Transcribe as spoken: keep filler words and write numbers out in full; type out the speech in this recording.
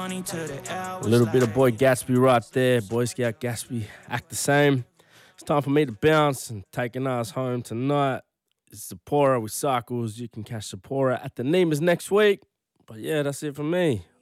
A little bit of Boy Gatsby right there. Boy Scout Gatsby, act the same. It's time for me to bounce and taking us home tonight. It's Sephora with Cycles. You can catch Sephora at the Nemas next week. But yeah, that's it for me.